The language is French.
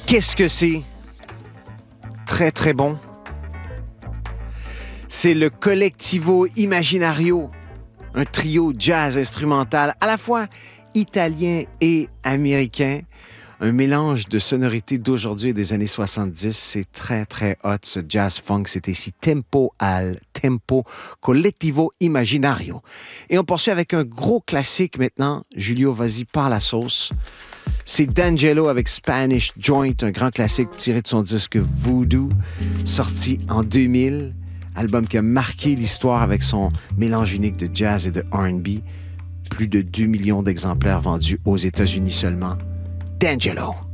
Qu'est-ce que c'est? Très, très bon. C'est le Collettivo Immaginario, un trio jazz instrumental à la fois italien et américain. Un mélange de sonorités d'aujourd'hui et des années 70. C'est très, très hot, ce jazz funk. C'est ici Tempo al Tempo, Collettivo Immaginario. Et on poursuit avec un gros classique maintenant. Julio, vas-y, par la sauce. C'est D'Angelo avec Spanish Joint, un grand classique tiré de son disque Voodoo, sorti en 2000. Album qui a marqué l'histoire avec son mélange unique de jazz et de R&B. Plus de 2 millions d'exemplaires vendus aux États-Unis seulement. D'Angelo.